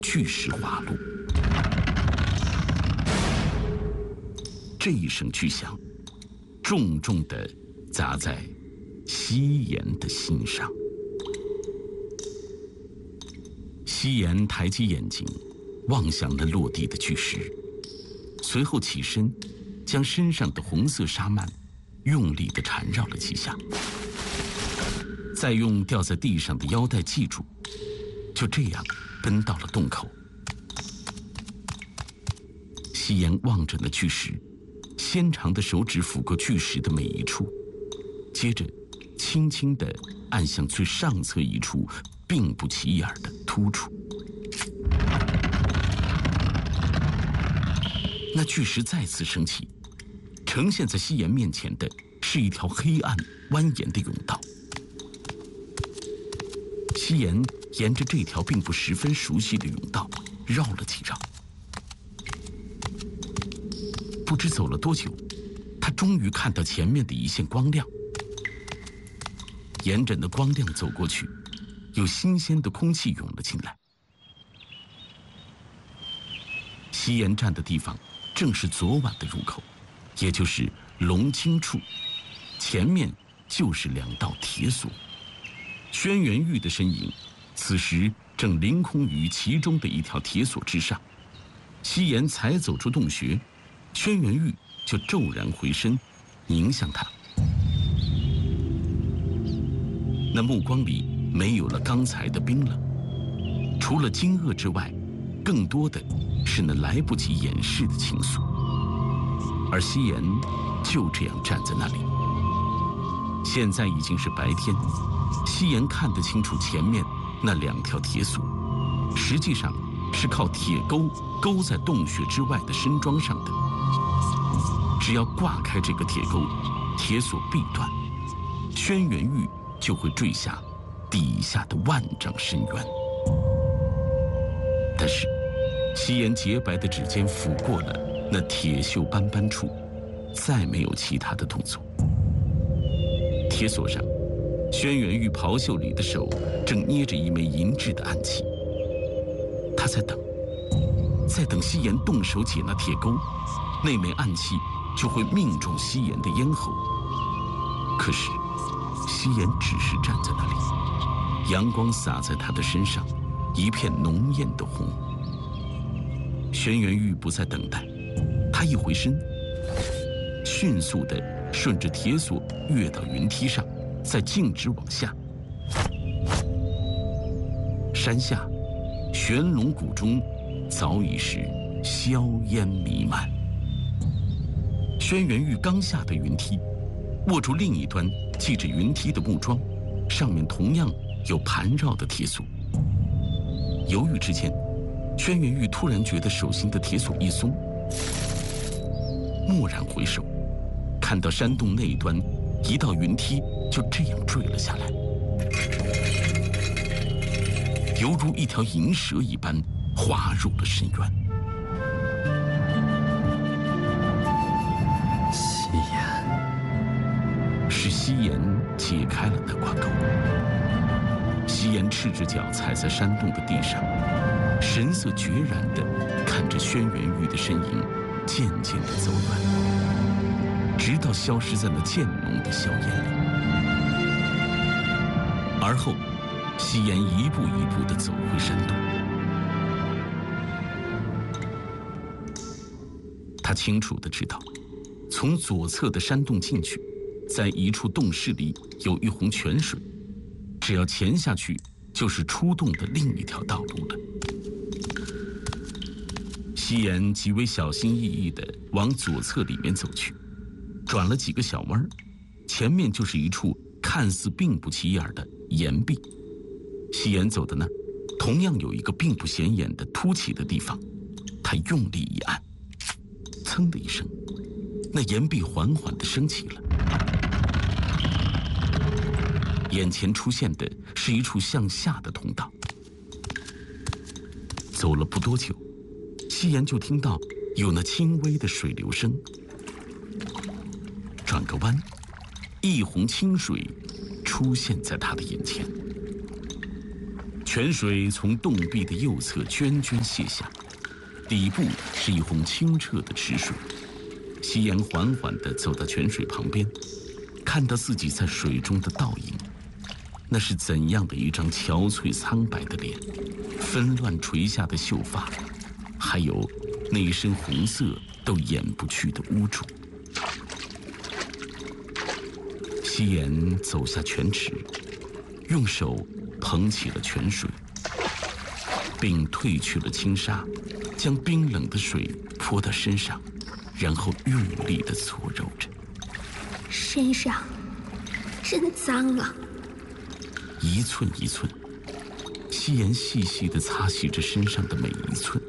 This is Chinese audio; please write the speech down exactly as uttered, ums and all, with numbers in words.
巨石滑落。这一声巨响，重重地砸在西岩的心上。西岩抬起眼睛，望向那落地的巨石，随后起身，将身上的红色纱幔用力地缠绕了几下，再用掉在地上的腰带系住，就这样奔到了洞口。西岩望着那巨石，纤长的手指抚过巨石的每一处，接着轻轻地按向最上侧一处并不起眼的突处。那巨石再次升起，呈现在西岩面前的是一条黑暗蜿蜒的甬道。西岩沿着这条并不十分熟悉的甬道绕了几绕，不知走了多久，他终于看到前面的一线光亮。沿着那光亮走过去，有新鲜的空气涌了进来。西岩站的地方正是昨晚的入口，也就是龙津处，前面就是两道铁锁。轩辕玉的身影此时正凌空于其中的一条铁锁之上。西岩才走出洞穴，轩辕玉就骤然回身迎向他，那目光里没有了刚才的冰冷，除了惊愕之外，更多的是那来不及掩饰的情愫。而西岩就这样站在那里。现在已经是白天，西岩看得清楚前面那两条铁锁，实际上是靠铁钩勾在洞穴之外的深桩上的。只要挂开这个铁钩，铁锁必断，轩辕玉就会坠下底下的万丈深渊。但是西岩洁白的指尖抚过了那铁锈斑斑处，再没有其他的动作。铁锁上，轩辕玉袍袖里的手正捏着一枚银质的暗器，他在等，在等西岩动手解那铁钩，那枚暗器就会命中西岩的咽喉。可是西岩只是站在那里，阳光洒在他的身上，一片浓艳的红。轩辕玉不再等待，他一回身，迅速地顺着铁锁跃到云梯上，再径直往下。山下，玄龙谷中早已是硝烟弥漫。轩辕玉刚下的云梯，握住另一端系着云梯的木桩，上面同样有盘绕的铁锁。犹豫之间，轩辕玉突然觉得手心的铁锁一松，蓦然回首，看到山洞那一端一道云梯就这样坠了下来，犹如一条银蛇一般滑入了深渊。 西岩， 是西岩解开了那挂钩。西岩赤着脚踩在山洞的地上，神色决然地看着轩辕玉的身影渐渐地走远，直到消失在那渐浓的硝烟里。而后，西岩一步一步地走回山洞。他清楚地知道，从左侧的山洞进去，在一处洞室里有一泓泉水，只要潜下去，就是出洞的另一条道路了。西岩极为小心翼翼地往左侧里面走去，转了几个小弯，前面就是一处看似并不起眼的岩壁。西岩走的那儿，同样有一个并不显眼的凸起的地方，他用力一按，噌的一声，那岩壁缓缓地升起了。眼前出现的是一处向下的通道。走了不多久，西岩就听到有那轻微的水流声。转个弯，一泓清水出现在他的眼前。 泉水从洞壁的右侧涓涓泻下，底部是一泓清澈的池水。夕颜缓缓地走到泉水旁边，看到自己在水中的倒影，那是怎样的一张憔悴苍白的脸，纷乱垂下的秀发，还有那一身红色都掩不去的污浊。夕颜走下泉池，用手捧起了泉水，并褪去了轻纱，将冰冷的水泼到身上，然后用力地搓揉着。 身上真脏啊！ 一寸一寸，夕颜细细地擦洗着身上的每一寸。